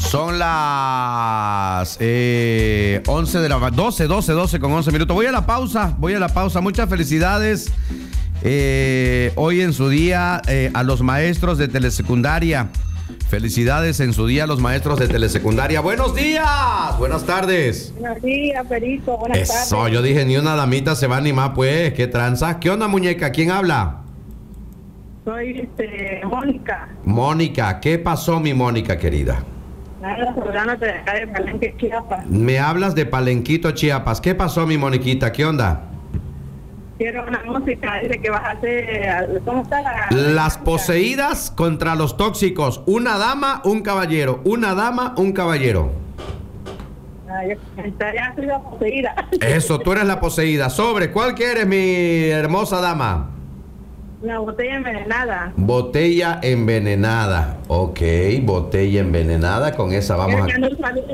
Son las 11 de la 12 con 11 minutos. Voy a la pausa. Muchas felicidades hoy en su día a los maestros de telesecundaria. Felicidades en su día a los maestros de telesecundaria. Buenos días, buenas tardes. Buenos días, Perito, buenas tardes. Eso, yo dije, ni una damita se va a animar, pues, qué tranza. ¿Qué onda, muñeca? ¿Quién habla? Soy Mónica. Mónica, ¿qué pasó, mi Mónica querida? Nada, programa de acá de Palenque, Chiapas. Me hablas de Palenquito, Chiapas. ¿Qué pasó, mi Moniquita? ¿Qué onda? Quiero una música, dice que vas a hacer, ¿cómo está Las poseídas contra los tóxicos. Una dama, un caballero. Una dama, un caballero. Ya soy la poseída. Eso, tú eres la poseída. Sobre, ¿cuál quieres, mi hermosa dama? Una botella envenenada. Botella envenenada. Ok, botella envenenada. Con esa vamos a...